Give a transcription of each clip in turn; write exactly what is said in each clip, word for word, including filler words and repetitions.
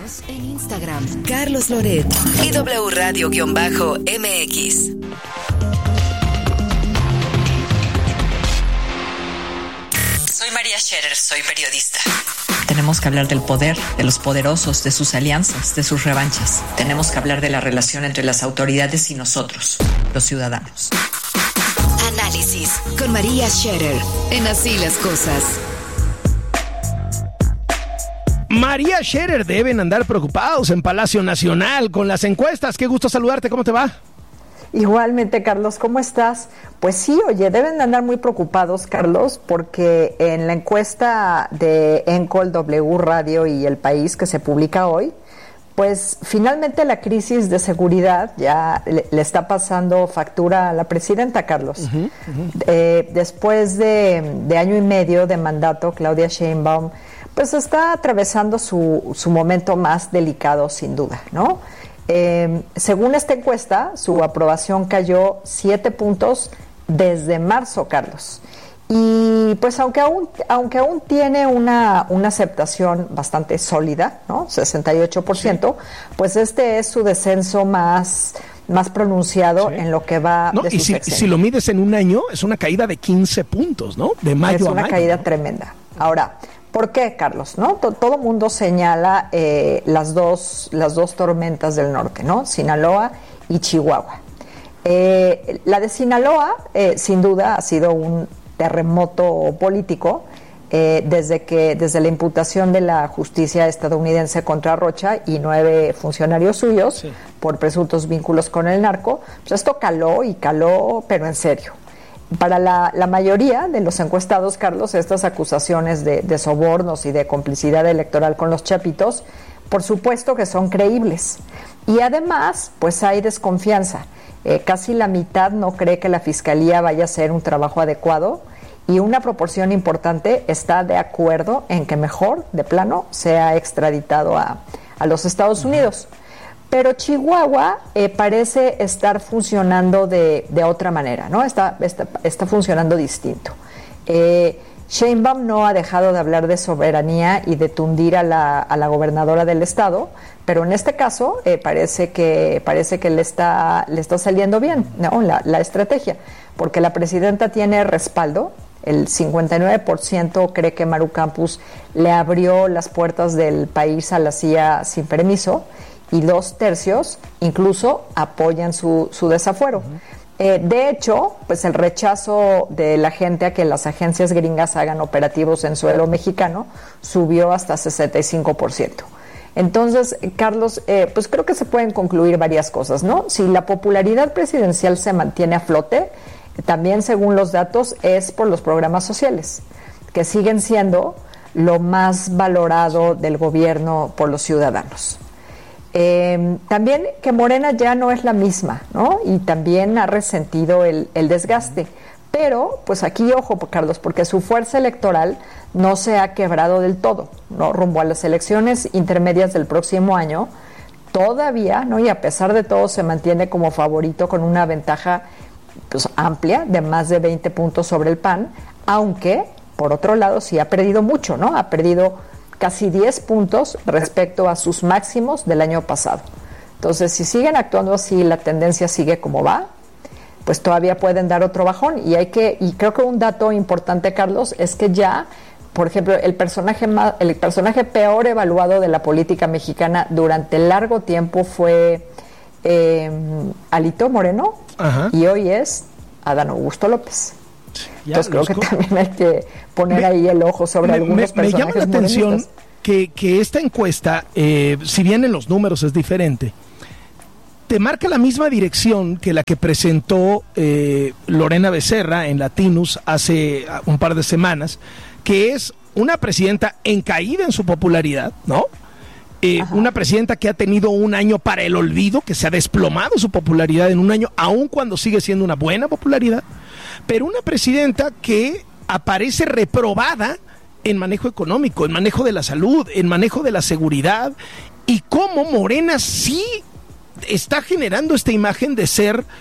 Síguenos en Instagram, Carlos Loret y W Radio-M X. Soy María Scherer, soy periodista. Tenemos que hablar del poder, de los poderosos, de sus alianzas, de sus revanchas. Tenemos que hablar de la relación entre las autoridades y nosotros, los ciudadanos. Análisis con María Scherer en Así las Cosas. María Scherer, deben andar preocupados en Palacio Nacional con las encuestas. Qué gusto saludarte, ¿cómo te va? Igualmente, Carlos, ¿cómo estás? Pues sí, oye, deben de andar muy preocupados, Carlos, porque en la encuesta de Encol, W Radio y El País que se publica hoy, pues finalmente la crisis de seguridad ya le, le está pasando factura a la presidenta, Carlos. Uh-huh, uh-huh. Eh, después de, de año y medio de mandato, Claudia Sheinbaum pues está atravesando su, su momento más delicado, sin duda, ¿no? Eh, según esta encuesta, su aprobación cayó siete puntos desde marzo, Carlos. Y pues aunque aún, aunque aún tiene una, una aceptación bastante sólida, ¿no? sesenta y ocho por ciento, sí. Pues este es su descenso más, más pronunciado, sí, en lo que va no, de su y si, si lo mides en un año, es una caída de quince puntos, ¿no? De mayo a mayo. Es una caída, ¿no?, tremenda. Ahora, ¿por qué, Carlos? ¿No? Todo mundo señala eh, las dos las dos tormentas del norte, ¿no? Sinaloa y Chihuahua. Eh, la de Sinaloa, eh, sin duda, ha sido un terremoto político eh, desde que desde la imputación de la justicia estadounidense contra Rocha y nueve funcionarios suyos, sí, por presuntos vínculos con el narco. Pues esto caló y caló, pero en serio. Para la, la mayoría de los encuestados, Carlos, estas acusaciones de, de sobornos y de complicidad electoral con los chapitos, por supuesto que son creíbles. Y además, pues hay desconfianza. Eh, casi la mitad no cree que la Fiscalía vaya a hacer un trabajo adecuado y una proporción importante está de acuerdo en que mejor, de plano, sea extraditado a, a los Estados Unidos. Pero Chihuahua eh, parece estar funcionando de, de otra manera, ¿no? Está, está, está funcionando distinto. Eh, Sheinbaum no ha dejado de hablar de soberanía y de tundir a la, a la gobernadora del estado, pero en este caso eh, parece que parece que le está le está saliendo bien, ¿no? La, la estrategia, porque la presidenta tiene respaldo. El cincuenta y nueve por ciento cree que Maru Campos le abrió las puertas del país a la C I A sin permiso, y dos tercios incluso apoyan su, su desafuero. Uh-huh. Eh, de hecho, pues el rechazo de la gente a que las agencias gringas hagan operativos en suelo mexicano subió hasta sesenta y cinco por ciento. Entonces, Carlos, eh, pues creo que se pueden concluir varias cosas, ¿no? Si la popularidad presidencial se mantiene a flote, también según los datos es por los programas sociales, que siguen siendo lo más valorado del gobierno por los ciudadanos. Eh, también que Morena ya no es la misma, ¿no? Y también ha resentido el, el desgaste. Pero, pues aquí, ojo, Carlos, porque su fuerza electoral no se ha quebrado del todo, ¿no? Rumbo a las elecciones intermedias del próximo año, todavía, ¿no? Y a pesar de todo, se mantiene como favorito con una ventaja, pues, amplia de más de veinte puntos sobre el P A N, aunque, por otro lado, sí ha perdido mucho, ¿no? Ha perdido casi diez puntos respecto a sus máximos del año pasado. Entonces, si siguen actuando así, la tendencia sigue como va, pues todavía pueden dar otro bajón. Y hay que, y creo que un dato importante, Carlos, es que ya, por ejemplo, el personaje más, el personaje peor evaluado de la política mexicana durante largo tiempo fue eh, Alito Moreno. Ajá. Y hoy es Adán Augusto López. Ya, entonces creo que co- también hay que poner me, ahí el ojo sobre me, algunos me, personajes. Me llama la atención que, que esta encuesta, eh, si bien en los números es diferente, te marca la misma dirección que la que presentó eh, Lorena Becerra en Latinus hace un par de semanas, que es una presidenta en caída en su popularidad, ¿no? Eh, una presidenta que ha tenido un año para el olvido, que se ha desplomado su popularidad en un año, aun cuando sigue siendo una buena popularidad, pero una presidenta que aparece reprobada en manejo económico, en manejo de la salud, en manejo de la seguridad, y cómo Morena sí está generando esta imagen de ser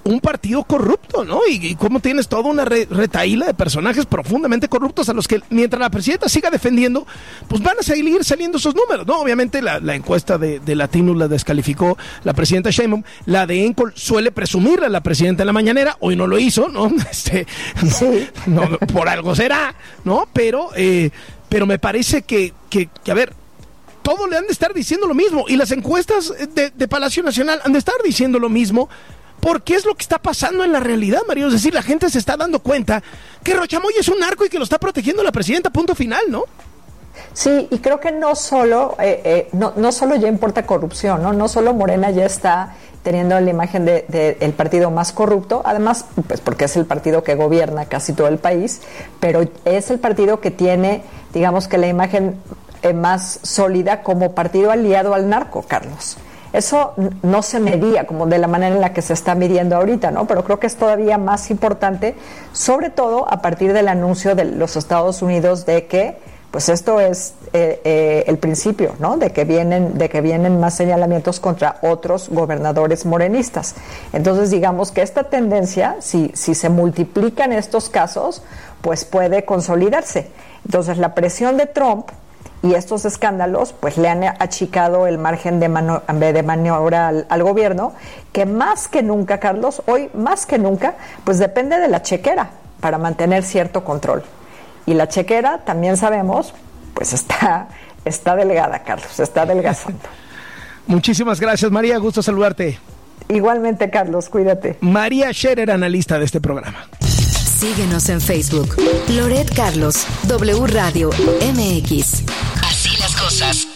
un partido corrupto, ¿no? Y, y cómo tienes toda una re, retaíla de personajes profundamente corruptos a los que, mientras la presidenta siga defendiendo, pues van a seguir saliendo esos números, ¿no? Obviamente la, la encuesta de, de Latinos la descalificó la presidenta Sheinbaum, la de Encol suele presumirle a la presidenta en la mañanera, hoy no lo hizo, ¿no? Este, sí. no, no, por algo será, ¿no? Pero, eh, pero me parece que, que, que, a ver, todos le han de estar diciendo lo mismo, y las encuestas de, de Palacio Nacional han de estar diciendo lo mismo, porque es lo que está pasando en la realidad, Mario. Es decir, la gente se está dando cuenta que Rochamoy es un narco y que lo está protegiendo la presidenta, punto final, ¿no? Sí, y creo que no solo, eh, eh, no, no solo ya importa corrupción, ¿no? No solo Morena ya está teniendo la imagen del de, de partido más corrupto, además, pues porque es el partido que gobierna casi todo el país, pero es el partido que tiene, digamos que la imagen eh, más sólida como partido aliado al narco, Carlos. Eso no se medía como de la manera en la que se está midiendo ahorita, ¿no? Pero creo que es todavía más importante, sobre todo a partir del anuncio de los Estados Unidos de que, pues esto es eh, eh, el principio, ¿no? De que vienen, de que vienen más señalamientos contra otros gobernadores morenistas. Entonces, digamos que esta tendencia, si, si se multiplican estos casos, pues puede consolidarse. Entonces, la presión de Trump y estos escándalos pues le han achicado el margen de, mano, de maniobra al, al gobierno, que más que nunca, Carlos, hoy más que nunca, pues depende de la chequera para mantener cierto control. Y la chequera, también sabemos, pues está, está delgada, Carlos, está adelgazando. Muchísimas gracias, María, gusto saludarte. Igualmente, Carlos, cuídate. María Scherer, analista de este programa. Síguenos en Facebook. Loret Carlos, W Radio M X. Así las cosas.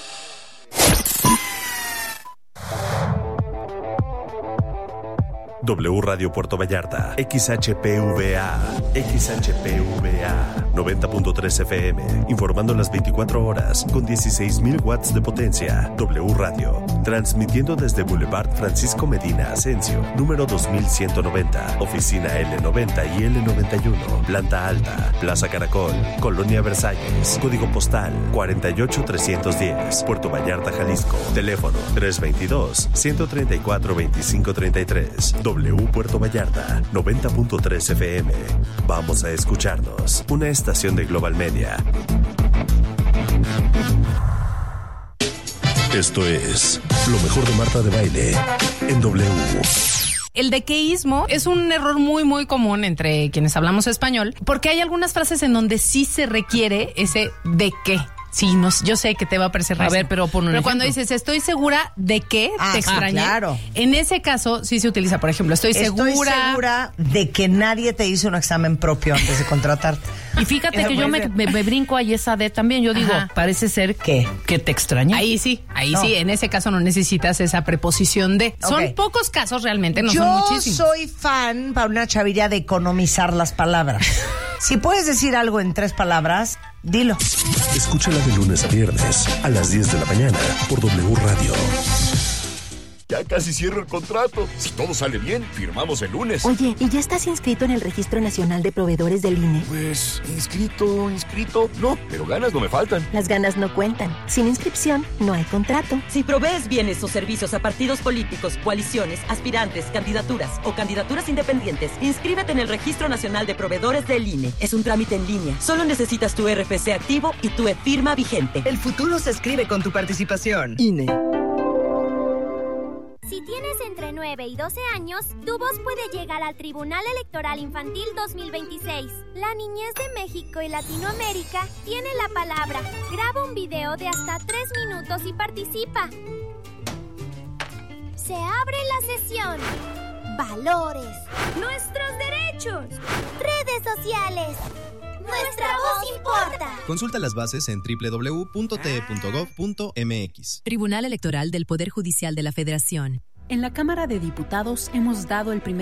W Radio Puerto Vallarta, X H P V A, X H P V A, noventa punto tres F M, informando las veinticuatro horas con dieciséis mil watts de potencia. W Radio, transmitiendo desde Boulevard Francisco Medina Asensio, número dos mil ciento noventa, oficina L noventa y L noventa y uno, planta alta, Plaza Caracol, Colonia Versalles, código postal cuarenta y ocho trescientos diez, Puerto Vallarta, Jalisco, teléfono tres veintidós, ciento treinta y cuatro, veinticinco treinta y tres. W Puerto Vallarta, noventa punto tres F M. Vamos a escucharnos. Una estación de Global Media. Esto es lo mejor de Marta de Baile en W. El dequeísmo es un error muy, muy común entre quienes hablamos español, porque hay algunas frases en donde sí se requiere ese de qué. Sí, no, yo sé que te va a parecer raro. A ver, pero pon un Pero ejemplo. cuando dices, estoy segura de que Ah, te ah, extrañé, claro. en ese caso sí se utiliza, por ejemplo, estoy segura. Estoy segura de que nadie te hizo un examen propio antes de contratarte. Y fíjate que yo me, me, me brinco ahí esa de también. Yo digo, Ajá. parece ser ¿Qué? que te extraña. Ahí sí, ahí No. sí, en ese caso no necesitas esa preposición de. Son Ok. pocos casos realmente, no Yo son muchísimos. soy fan, Paulina Chaviria, de economizar las palabras. Si puedes decir algo en tres palabras, dilo. Escúchala de lunes a viernes a las diez de la mañana por W Radio. Ya casi cierro el contrato. Si todo sale bien, firmamos el lunes. Oye, ¿y ya estás inscrito en el Registro Nacional de Proveedores del I N E? Pues, inscrito, inscrito. No, pero ganas no me faltan. Las ganas no cuentan. Sin inscripción, no hay contrato. Si provees bienes o servicios a partidos políticos, coaliciones, aspirantes, candidaturas o candidaturas independientes, inscríbete en el Registro Nacional de Proveedores del I N E. Es un trámite en línea. Solo necesitas tu R F C activo y tu e-firma vigente. El futuro se escribe con tu participación. I N E. Si tienes entre nueve y doce años, tu voz puede llegar al Tribunal Electoral Infantil dos mil veintiséis. La niñez de México y Latinoamérica tiene la palabra. Graba un video de hasta tres minutos y participa. Se abre la sesión. Valores. Nuestros derechos. Redes sociales. Nuestra voz importa. Consulta las bases en doble u doble u doble u punto t e punto gov punto m x. Tribunal Electoral del Poder Judicial de la Federación. En la Cámara de Diputados hemos dado el primer